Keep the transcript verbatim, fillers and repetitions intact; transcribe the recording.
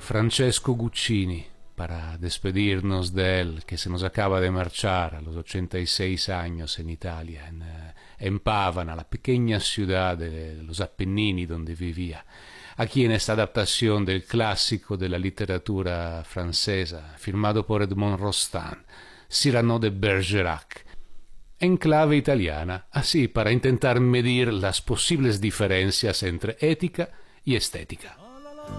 Francesco Guccini, para despedirnos de él, que se nos acaba de marchar a los ochenta y seis años en Italia, en, en Pavana, la pequeña ciudad de los Apennini donde vivía. Aquí en esta adaptación del clásico de la literatura francesa, firmado por Edmond Rostand, Cyrano de Bergerac, en clave italiana, así para intentar medir las posibles diferencias entre ética y estética.